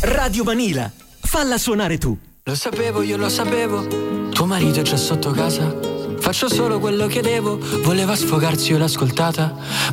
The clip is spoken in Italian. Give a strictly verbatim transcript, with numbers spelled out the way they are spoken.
Radio Vanilla, falla suonare tu. Lo sapevo, io lo sapevo, tuo marito è già sotto casa. Faccio solo quello che devo, voleva sfogarsi, io l'ho ascoltata.